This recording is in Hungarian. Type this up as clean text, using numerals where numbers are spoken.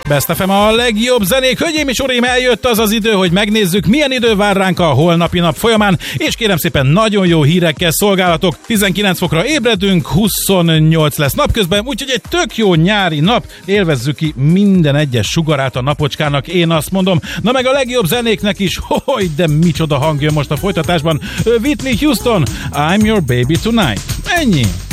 Best FM a legjobb zenék. Hölgyeim és uraim, eljött az az idő, hogy megnézzük, milyen idő vár ránk a holnapi nap folyamán, és kérem szépen, nagyon jó hírekkel szolgálatok. 19 fokra ébredünk, 28 lesz napközben, úgyhogy egy tök jó nyári nap. Élvezzük ki minden egyes sugarát a napocskának, én azt mondom. Na meg a legjobb zenéknek is, de micsoda hang jön most a folytatásban. Whitney Houston, I'm Your Baby Tonight. Ennyi.